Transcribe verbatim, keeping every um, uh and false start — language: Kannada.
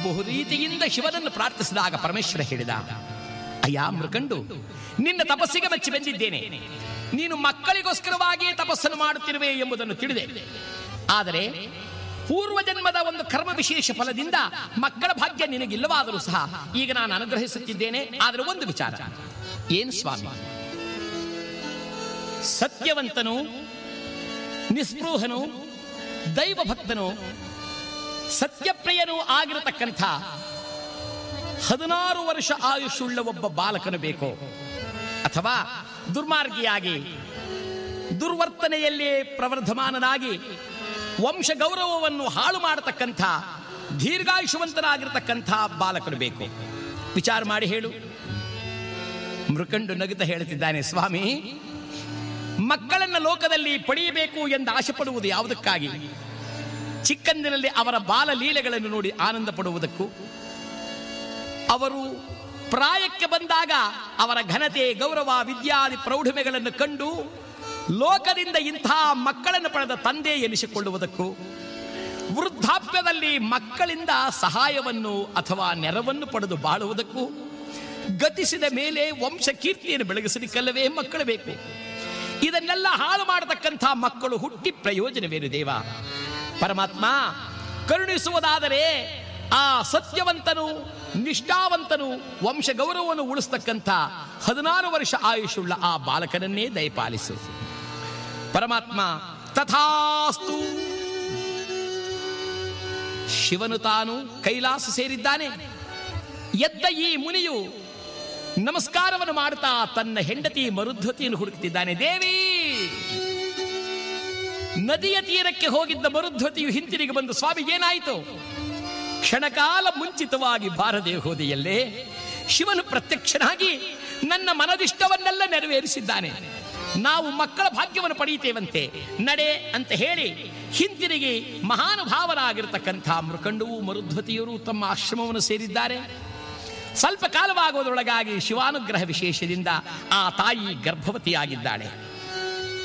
ಬಹುರೀತಿಯಿಂದ ಶಿವನನ್ನು ಪ್ರಾರ್ಥಿಸಿದಾಗ ಪರಮೇಶ್ವರ ಹೇಳಿದ, ಅಯ್ಯ ಮೃಕಂಡು, ನಿನ್ನ ತಪಸ್ಸಿಗೆ ಮೆಚ್ಚಿ ಬಂದಿದ್ದೇನೆ. ನೀನು ಮಕ್ಕಳಿಗೋಸ್ಕರವಾಗಿಯೇ ತಪಸ್ಸನ್ನು ಮಾಡುತ್ತಿರುವೆ ಎಂಬುದನ್ನು ತಿಳಿದೆ. ಆದರೆ ಪೂರ್ವ ಜನ್ಮದ ಒಂದು ಕರ್ಮ ವಿಶೇಷ ಫಲದಿಂದ ಮಕ್ಕಳ ಭಾಗ್ಯ ನಿನಗಿಲ್ಲವಾದರೂ ಸಹ ಈಗ ನಾನು ಅನುಗ್ರಹಿಸುತ್ತಿದ್ದೇನೆ. ಆದರೆ ಒಂದು ವಿಚಾರ. ಏನು ಸ್ವಾಮಿ? ಸತ್ಯವಂತನು, ನಿಸ್ಪೃಹನು, ದೈವ ಭಕ್ತನು, ಸತ್ಯಪ್ರಿಯನೂ ಆಗಿರತಕ್ಕಂಥ ಹದಿನಾರು ವರ್ಷ ಆಯುಷುಳ್ಳ ಒಬ್ಬ ಬಾಲಕನು ಬೇಕು, ಅಥವಾ ದುರ್ಮಾರ್ಗಿಯಾಗಿ ದುರ್ವರ್ತನೆಯಲ್ಲಿ ಪ್ರವರ್ಧಮಾನನಾಗಿ ವಂಶ ಗೌರವವನ್ನು ಹಾಳು ಮಾಡತಕ್ಕಂಥ ದೀರ್ಘಾಯುಷವಂತನಾಗಿರತಕ್ಕಂಥ ಬಾಲಕನು ಬೇಕು. ವಿಚಾರ ಮಾಡಿ ಹೇಳು. ಮೃಕಂಡು ನಗುತ್ತಾ ಹೇಳುತ್ತಿದ್ದಾನೆ, ಸ್ವಾಮಿ, ಮಕ್ಕಳನ್ನ ಲೋಕದಲ್ಲಿ ಪಡೆಯಬೇಕು ಎಂದು ಆಶೆ ಪಡುವುದು ಯಾವುದಕ್ಕಾಗಿ? ಚಿಕ್ಕಂದಿನಲ್ಲಿ ಅವರ ಬಾಲ ಲೀಲೆಗಳನ್ನು ನೋಡಿ ಆನಂದ ಪಡುವುದಕ್ಕೂ, ಅವರು ಪ್ರಾಯಕ್ಕೆ ಬಂದಾಗ ಅವರ ಘನತೆ, ಗೌರವ, ವಿದ್ಯಾದಿ ಪ್ರೌಢಮೆಗಳನ್ನು ಕಂಡು ಲೋಕದಿಂದ ಇಂಥ ಮಕ್ಕಳನ್ನು ಪಡೆದ ತಂದೆ ಎನಿಸಿಕೊಳ್ಳುವುದಕ್ಕೂ, ವೃದ್ಧಾಪ್ಯದಲ್ಲಿ ಮಕ್ಕಳಿಂದ ಸಹಾಯವನ್ನು ಅಥವಾ ನೆರವನ್ನು ಪಡೆದು ಬಾಳುವುದಕ್ಕೂ, ಗತಿಸಿದ ಮೇಲೆ ವಂಶ ಕೀರ್ತಿಯನ್ನು ಬೆಳಗಿಸಲಿಕ್ಕಲ್ಲವೇ ಮಕ್ಕಳು ಬೇಕು. ಇದನ್ನೆಲ್ಲ ಹಾಳು ಮಾಡತಕ್ಕಂಥ ಮಕ್ಕಳು ಹುಟ್ಟಿ ಪ್ರಯೋಜನವೇನು ದೇವ? ಪರಮಾತ್ಮ, ಕರುಣಿಸುವುದಾದರೆ ಆ ಸತ್ಯವಂತನು, ನಿಷ್ಠಾವಂತನು, ವಂಶ ಗೌರವವನ್ನು ಉಳಿಸ್ತಕ್ಕಂಥ ಹದಿನಾರು ವರ್ಷ ಆಯುಷುಳ್ಳ ಆ ಬಾಲಕನನ್ನೇ ದಯಪಾಲಿಸು. ಪರಮಾತ್ಮ ತಥಾಸ್ತು. ಶಿವನು ತಾನು ಕೈಲಾಸ ಸೇರಿದ್ದಾನೆ. ಎದ್ದ ಈ ಮುನಿಯು ನಮಸ್ಕಾರವನ್ನು ಮಾಡುತ್ತಾ ತನ್ನ ಹೆಂಡತಿ ಮರುದ್ವತಿಯನ್ನು ಹುಡುಕುತ್ತಿದ್ದಾನೆ. ದೇವಿ! ನದಿಯ ತೀರಕ್ಕೆ ಹೋಗಿದ್ದ ಮರುದ್ವತಿಯು ಹಿಂತಿರುಗಿ ಬಂದು, ಸ್ವಾಮಿ ಏನಾಯಿತು? ಕ್ಷಣಕಾಲ ಮುಂಚಿತವಾಗಿ ಬಾರದೆ ಹೋದೆಯಲ್ಲೇ ಶಿವನು ಪ್ರತ್ಯಕ್ಷನಾಗಿ ನನ್ನ ಮನದಿಷ್ಟವನ್ನೆಲ್ಲ ನೆರವೇರಿಸಿದ್ದಾನೆ. ನಾವು ಮಕ್ಕಳ ಭಾಗ್ಯವನ್ನು ಪಡೆಯುತ್ತೇವಂತೆ, ನಡೆ ಅಂತ ಹೇಳಿ ಹಿಂತಿರುಗಿ ಮಹಾನುಭಾವರಾಗಿರ್ತಕ್ಕಂಥ ಮೃಕಂಡುವು ಮರುದ್ವತಿಯರು ತಮ್ಮ ಆಶ್ರಮವನ್ನು ಸೇರಿದ್ದಾರೆ. ಸ್ವಲ್ಪ ಕಾಲವಾಗುವುದರೊಳಗಾಗಿ ಶಿವಾನುಗ್ರಹ ವಿಶೇಷದಿಂದ ಆ ತಾಯಿ ಗರ್ಭವತಿಯಾಗಿದ್ದಾಳೆ.